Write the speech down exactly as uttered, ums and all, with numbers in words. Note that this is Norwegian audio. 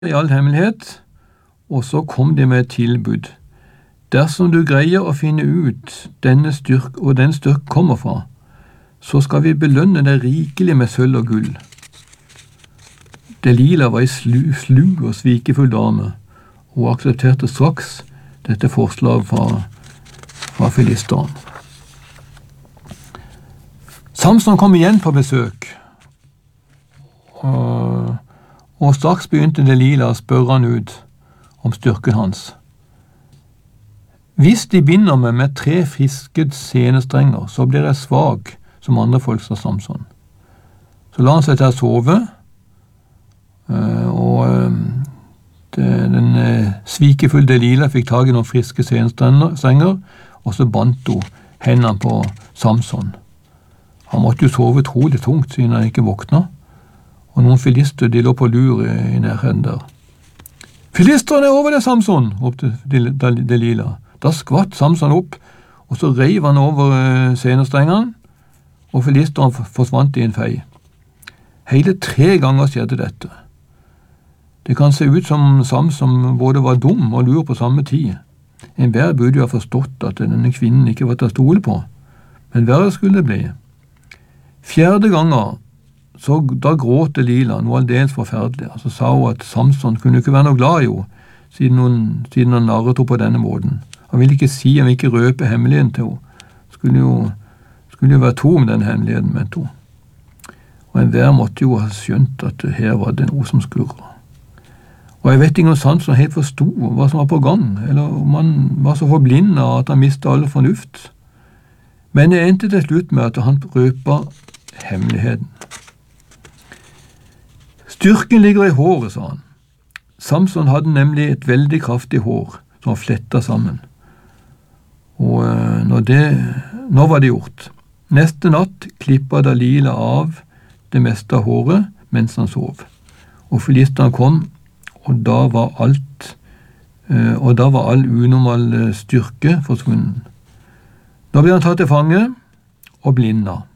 i all hemmelighet, og så kom de med et tilbud. Dersom du greier å finne ut denne styrk og den styrk kommer fra, så skal vi belønne deg rikelig med sølv og gull. Delila var ei slu, slug og svikefull dame, og aksepterte straks dette forslaget fra, fra filisteren. Samson kom igjen på besøk, og, og straks begynte Delila å spørre han ut om styrken hans. Hvis de binder meg med tre friske senestrenger, så blir jeg svag, som andre folk, sa Samson. Så la han seg til å sove, og den svikefulle Delila fikk tag i noen friske senestrenger, og så bandt hun hendene på Samson. Han måtte jo sove trolig tungt siden han ikke våkna, og noen filister de lå på lur i nærheten der. «Filisterne er over det, Samson!» ropte Delila. Da skvatt Samson opp, og så reiv han over senestrengene, og filisteren forsvant i en fei. Hele tre ganger skjedde dette. Det kan se ut som Samson både var dum og lur på samme tid. En hver burde jo ha forstått at denne kvinnen ikke var til å stole på, men verre skulle det bli. Fjerde ganger, så da gråt Delila noe aldeles forferdelig, og så sa hun at Samson kunne ikke være noe glad i henne, siden hun, siden han narret henne på denne måten. Han ville ikke si, han ville ikke røpe hemmeligheten til henne. Skulle jo, skulle jo være to om den hemmeligheten, mente hun. Og enhver måtte jo ha skjønt at her var det noe som skurret. Og jeg vet ikke om Samson helt forstod hva som var på gang, eller om han var så forblindet at han mistet all fornuft. Men jeg endte til slutt med at han røpa hemmeligheten. Styrken ligger i håret, sa han. Samson hadde nemlig et veldig kraftig hår som var flettet sammen. Og når det, nå var det gjort. Neste natt klippet Delila av det meste av håret mens han sov. Og filisteren kom, og da var alt, og da var all unormal styrke forsvunnet. Nå ble han tatt til fange og blinda.